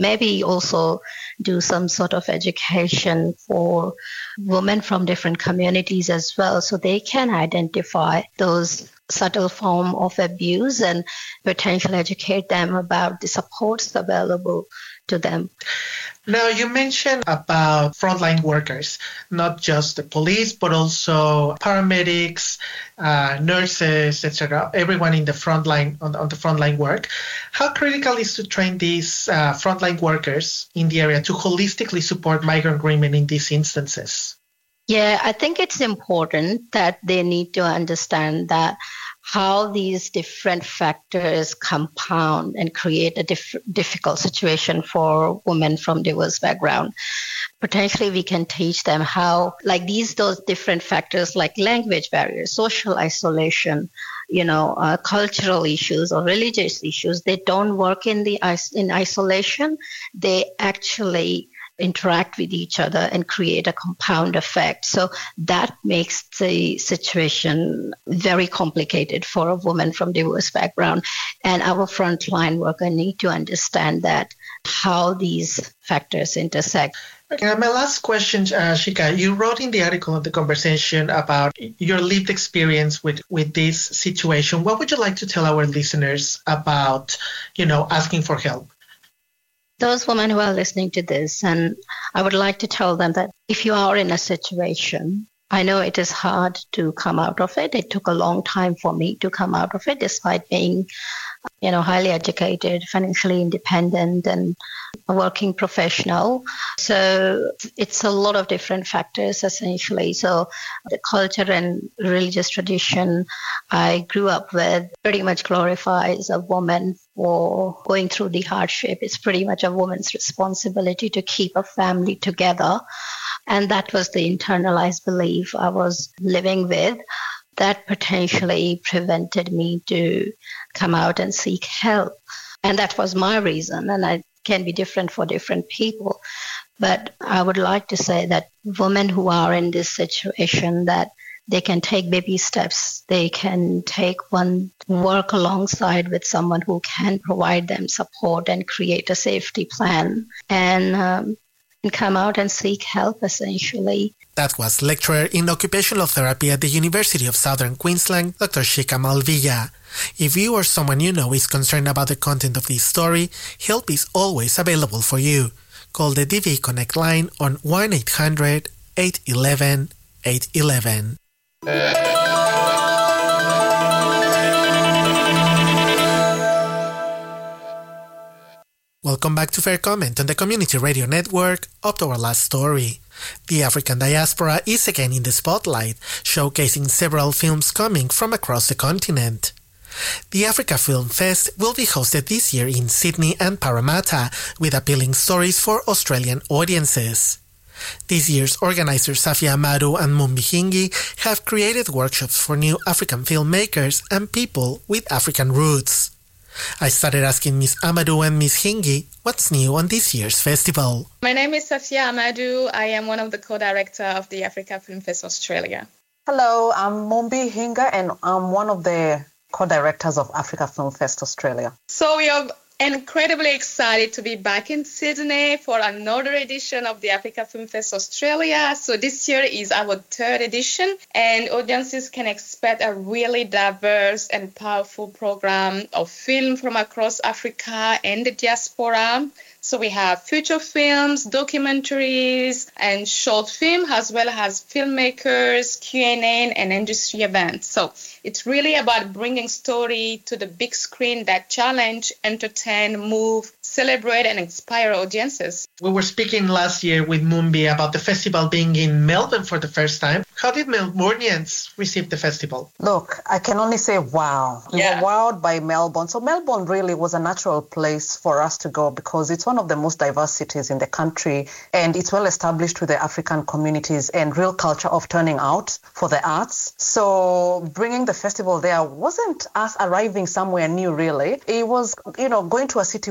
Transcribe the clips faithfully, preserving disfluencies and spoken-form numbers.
maybe also do some sort of education for women from different communities as well, so they can identify those subtle form of abuse and potentially educate them about the supports available to them. Now, you mentioned about frontline workers, not just the police, but also paramedics, uh, nurses, et cetera. Everyone in the frontline on, on the frontline work. How critical is to train these uh, frontline workers in the area to holistically support migrant women in these instances? Yeah, I think it's important that they need to understand that how these different factors compound and create a diff- difficult situation for women from diverse background. Potentially, we can teach them how, like these, those different factors like language barriers, social isolation, you know, uh, cultural issues or religious issues, they don't work in the in isolation. They actually interact with each other and create a compound effect. So that makes the situation very complicated for a woman from diverse background. And our frontline worker need to understand that, how these factors intersect. Okay, my last question, uh, Shika, you wrote in the article of the conversation about your lived experience with, with this situation. What would you like to tell our listeners about, you know, asking for help? Those women who are listening to this, and I would like to tell them that if you are in a situation, I know it is hard to come out of it. It took a long time for me to come out of it, despite being, you know, highly educated, financially independent, and a working professional. So it's a lot of different factors, essentially. So the culture and religious tradition I grew up with pretty much glorifies a woman for going through the hardship. It's pretty much a woman's responsibility to keep a family together. And that was the internalized belief I was living with. That potentially prevented me to come out and seek help. And that was my reason, and it can be different for different people. But I would like to say that women who are in this situation, that they can take baby steps. They can take one work alongside with someone who can provide them support and create a safety plan, and um, and come out and seek help, essentially. That was lecturer in occupational therapy at the University of Southern Queensland, Doctor Shika Malvilla. If you or someone you know is concerned about the content of this story, help is always available for you. Call the D V Connect line on one eight hundred, eight one one, eight one one. Welcome back to Fair Comment on the Community Radio Network. Up to our last story. The African diaspora is again in the spotlight, showcasing several films coming from across the continent. The Africa Film Fest will be hosted this year in Sydney and Parramatta, with appealing stories for Australian audiences. This year's organizers Safia Amadu and Mumbi Hingi have created workshops for new African filmmakers and people with African roots. I started asking Miss Amadu and Miss Hingi what's new on this year's festival. My name is Safia Amadu. I am one of the co-director of the Africa Film Fest Australia. Hello, I'm Mumbi Hinga and I'm one of the co-directors of Africa Film Fest Australia. So we are incredibly excited to be back in Sydney for another edition of the Africa Film Fest Australia. So this year is our third edition, and audiences can expect a really diverse and powerful program of film from across Africa and the diaspora. So we have feature films, documentaries, and short film, as well as filmmakers, Q and A, and industry events. So it's really about bringing story to the big screen that challenge, entertain, move, celebrate, and inspire audiences. We were speaking last year with Mumbi about the festival being in Melbourne for the first time. How did Melbournians receive the festival? Look, I can only say wow. We Yeah. were wowed by Melbourne. So Melbourne really was a natural place for us to go because it's one of the most diverse cities in the country, and it's well established with the African communities and real culture of turning out for the arts. So bringing the festival there wasn't us arriving somewhere new, really. It was, you know, going to a city where there's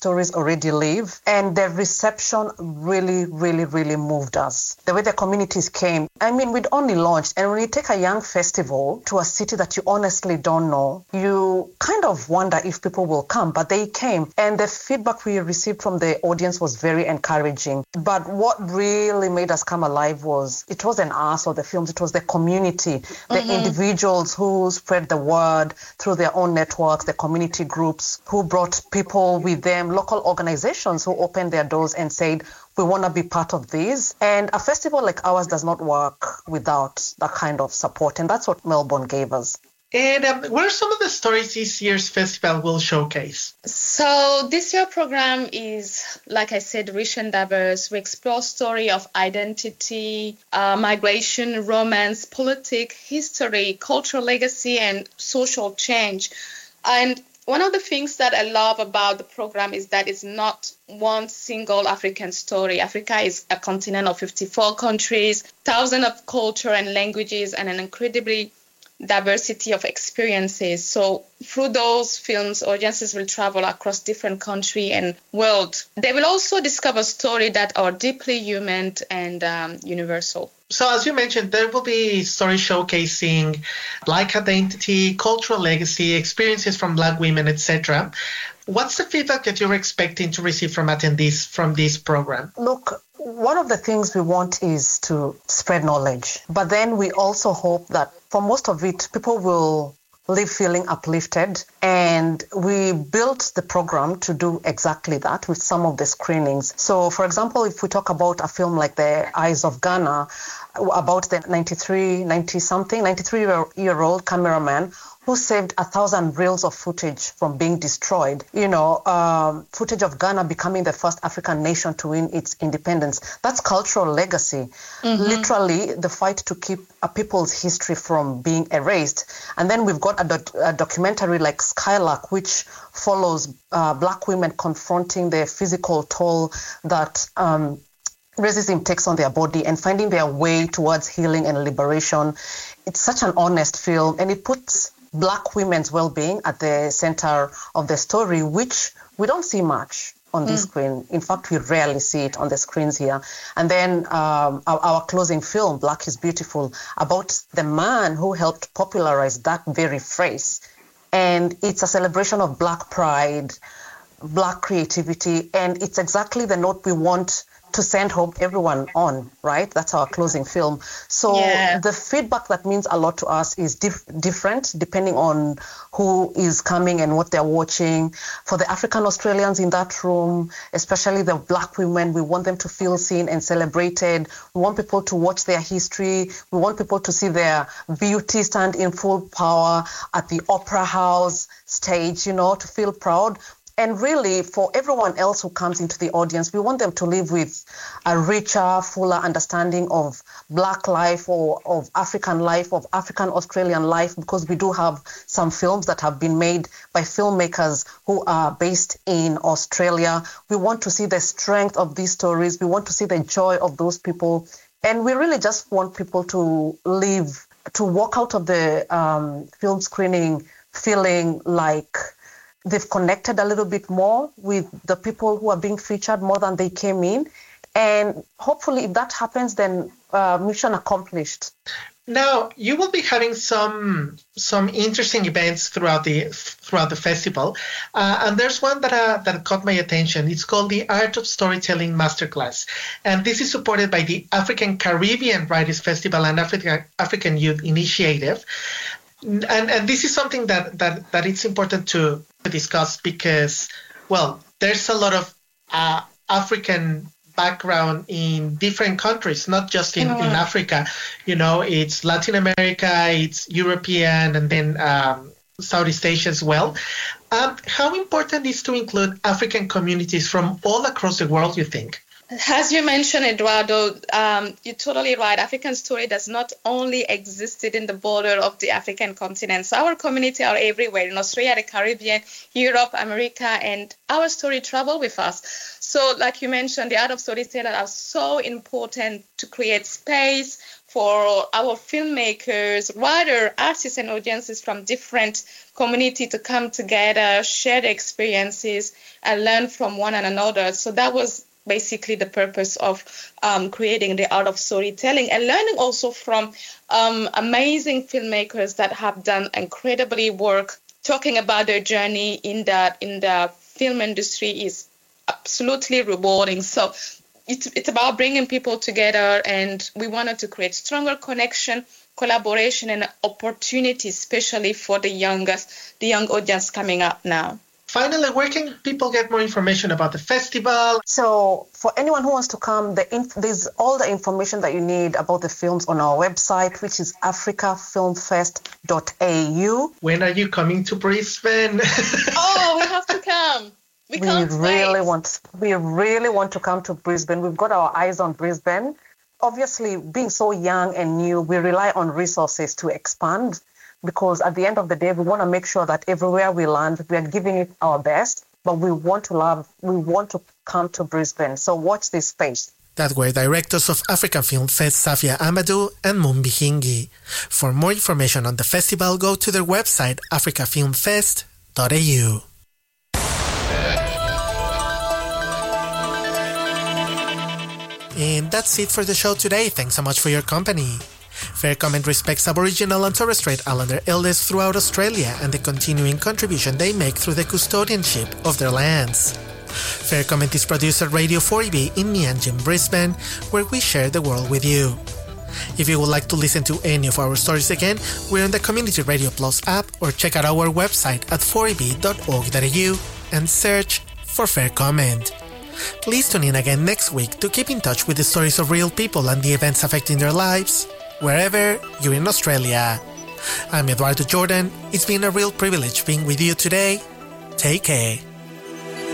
stories already live. And the reception really, really, really moved us. The way the communities came. I mean, we'd only launched. And when you take a young festival to a city that you honestly don't know, you kind of wonder if people will come. But they came. And the feedback we received from the audience was very encouraging. But what really made us come alive was, it wasn't us or the films, it was the community, the mm-hmm. individuals who spread the word through their own networks, the community groups, who brought people with them, local organizations who opened their doors and said, we want to be part of this. And a festival like ours does not work without that kind of support. And that's what Melbourne gave us. And um, what are some of the stories this year's festival will showcase? So this year program is, like I said, rich and diverse. We explore story of identity, uh, migration, romance, politics, history, cultural legacy, and social change. And one of the things that I love about the program is that it's not one single African story. Africa is a continent of fifty-four countries, thousands of culture and languages, and an incredibly diversity of experiences. So through those films, audiences will travel across different countries and world. They will also discover stories that are deeply human and um, universal. So as you mentioned, there will be stories showcasing Black identity, cultural legacy, experiences from Black women, et cetera. What's the feedback that you're expecting to receive from attendees from this program? Look, one of the things we want is to spread knowledge. But then we also hope that for most of it, people will leave feeling uplifted. And we built the program to do exactly that with some of the screenings. So, for example, if we talk about a film like The Eyes of Ghana, about the ninety-three, ninety-something, ninety-three-year-old cameraman who saved a thousand reels of footage from being destroyed. You know, um, footage of Ghana becoming the first African nation to win its independence. That's cultural legacy. Mm-hmm. Literally, the fight to keep a people's history from being erased. And then we've got a, doc- a documentary like Skylark, which follows uh, Black women confronting the physical toll that um, racism takes on their body and finding their way towards healing and liberation. It's such an honest film, and it puts Black women's well-being at the center of the story, which we don't see much on this mm. screen. In fact, we rarely see it on the screens here. And then um, our, our closing film, Black is Beautiful, about the man who helped popularize that very phrase. And it's a celebration of Black pride, Black creativity, and it's exactly the note we want to send home everyone on, right? That's our closing film. So yeah. The feedback that means a lot to us is dif- different depending on who is coming and what they're watching. For the African Australians in that room, especially the Black women, we want them to feel seen and celebrated. We want people to watch their history. We want people to see their beauty stand in full power at the Opera House stage, you know, to feel proud. And really, for everyone else who comes into the audience, we want them to live with a richer, fuller understanding of Black life or of African life, of African Australian life, because we do have some films that have been made by filmmakers who are based in Australia. We want to see the strength of these stories. We want to see the joy of those people. And we really just want people to live, to walk out of the um, film screening feeling like they've connected a little bit more with the people who are being featured more than they came in. And hopefully if that happens, then uh, mission accomplished. Now, you will be having some some interesting events throughout the throughout the festival. Uh, and there's one that uh, that caught my attention. It's called the Art of Storytelling Masterclass. And this is supported by the African Caribbean Writers Festival and Africa, African Youth Initiative. And and this is something that, that, that it's important to discuss because, well, there's a lot of uh, African background in different countries, not just in, in Africa. You know, it's Latin America, it's European, and then um, Southeast Asia as well. Um, how important is to include African communities from all across the world, you think? As you mentioned, Eduardo, um, you're totally right. African story does not only exist in the border of the African continent. So our community are everywhere, in Australia, the Caribbean, Europe, America, and our story travel with us. So like you mentioned, the art of storytelling are so important to create space for our filmmakers, writers, artists, and audiences from different communities to come together, share their experiences, and learn from one another. So that was basically the purpose of um, creating the art of storytelling, and learning also from um, amazing filmmakers that have done incredibly work, talking about their journey in the in the film industry is absolutely rewarding. So it's it's about bringing people together, and we wanted to create stronger connection, collaboration, and opportunities, especially for the youngest, the young audience coming up now. Finally, where can people get more information about the festival? So for anyone who wants to come, the inf- there's all the information that you need about the films on our website, which is africa film fest dot a u. When are you coming to Brisbane? Oh, we have to come. We, we can't really wait. want we really want to come to Brisbane. We've got our eyes on Brisbane. Obviously, being so young and new, we rely on resources to expand, because at the end of the day, we want to make sure that everywhere we land, we are giving it our best, but we want to love, we want to come to Brisbane. So watch this space. That were directors of African Film Fest, Safia Amadou and Moon Bihingi. For more information on the festival, go to their website, africa film fest dot a u. And that's it for the show today. Thanks so much for your company. Fair Comment respects Aboriginal and Torres Strait Islander elders throughout Australia and the continuing contribution they make through the custodianship of their lands. Fair Comment is produced at Radio four E B in Mianjin, Brisbane, where we share the world with you. If you would like to listen to any of our stories again, we're on the Community Radio Plus app, or check out our website at four e b dot org dot a u and search for Fair Comment. Please tune in again next week to keep in touch with the stories of real people and the events affecting their lives, wherever you're in Australia. I'm Eduardo Jordan. It's been a real privilege being with you today. Take care.